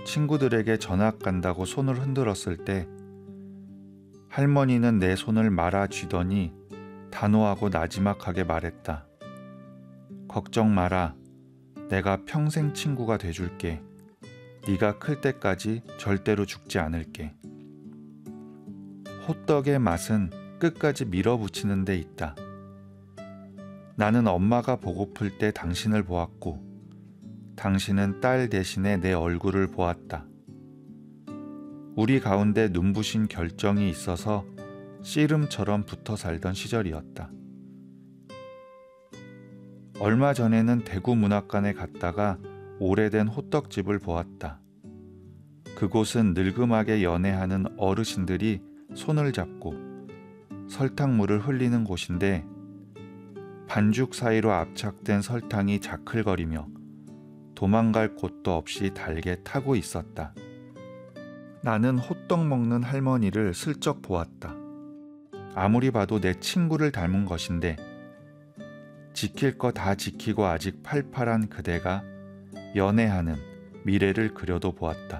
친구들에게 전학 간다고 손을 흔들었을 때 할머니는 내 손을 말아 쥐더니 단호하고 나지막하게 말했다. 걱정 마라. 내가 평생 친구가 돼줄게. 네가 클 때까지 절대로 죽지 않을게. 호떡의 맛은 끝까지 밀어붙이는 데 있다. 나는 엄마가 보고플 때 당신을 보았고 당신은 딸 대신에 내 얼굴을 보았다. 우리 가운데 눈부신 결정이 있어서 씨름처럼 붙어 살던 시절이었다. 얼마 전에는 대구 문학관에 갔다가 오래된 호떡집을 보았다. 그곳은 늙음하게 연애하는 어르신들이 손을 잡고 설탕물을 흘리는 곳인데 반죽 사이로 압착된 설탕이 자클거리며 도망갈 곳도 없이 달게 타고 있었다. 나는 호떡 먹는 할머니를 슬쩍 보았다. 아무리 봐도 내 친구를 닮은 것인데 지킬 거 다 지키고 아직 팔팔한 그대가 연애하는 미래를 그려도 보았다.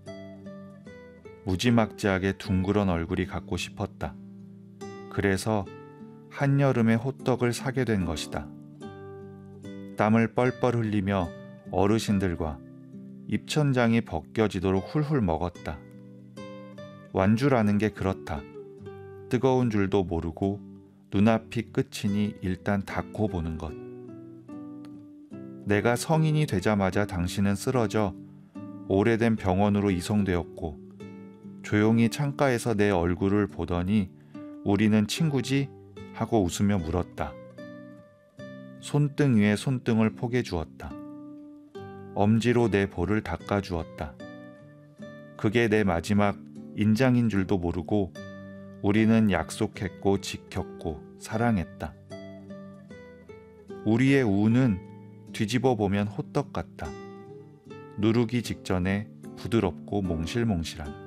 무지막지하게 둥그런 얼굴이 갖고 싶었다. 그래서 한여름에 호떡을 사게 된 것이다. 땀을 뻘뻘 흘리며 어르신들과 입천장이 벗겨지도록 훌훌 먹었다. 완주라는 게 그렇다. 뜨거운 줄도 모르고 눈앞이 끝이니 일단 닫고 보는 것. 내가 성인이 되자마자 당신은 쓰러져 오래된 병원으로 이송되었고 조용히 창가에서 내 얼굴을 보더니 우리는 친구지? 하고 웃으며 물었다. 손등 위에 손등을 포개 주었다. 엄지로 내 볼을 닦아 주었다. 그게 내 마지막 인장인 줄도 모르고 우리는 약속했고 지켰고 사랑했다. 우리의 우는 뒤집어 보면 호떡 같다. 누르기 직전에 부드럽고 몽실몽실한.